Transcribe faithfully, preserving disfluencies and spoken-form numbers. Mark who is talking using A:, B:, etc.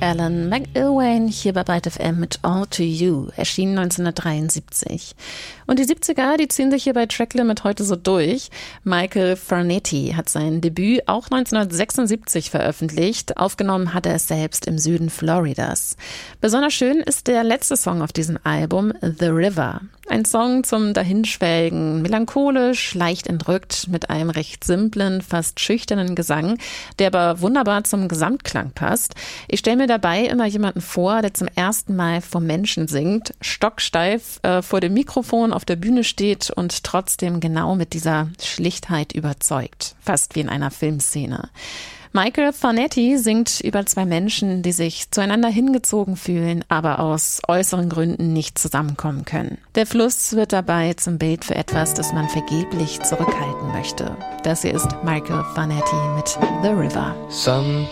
A: Alan McIlwain hier bei Byte F M mit All to You, erschienen neunzehnhundertdreiundsiebzig. Und die siebziger, die ziehen sich hier bei Tracklimit heute so durch. Michael Farnetti hat sein Debüt auch neunzehnhundertsechsundsiebzig veröffentlicht. Aufgenommen hat er es selbst im Süden Floridas. Besonders schön ist der letzte Song auf diesem Album, The River. Ein Song zum Dahinschwelgen, melancholisch, leicht entrückt, mit einem recht simplen, fast schüchternen Gesang, der aber wunderbar zum Gesamtklang passt. Ich stelle mir dabei immer jemanden vor, der zum ersten Mal vor Menschen singt, stocksteif äh, vor dem Mikrofon auf der Bühne steht und trotzdem genau mit dieser Schlichtheit überzeugt. Fast wie in einer Filmszene. Michael Farnetti singt über zwei Menschen, die sich zueinander hingezogen fühlen, aber aus äußeren Gründen nicht zusammenkommen können. Der Fluss wird dabei zum Bild für etwas, das man vergeblich zurückhalten möchte. Das hier ist Michael Farnetti mit The River.
B: Some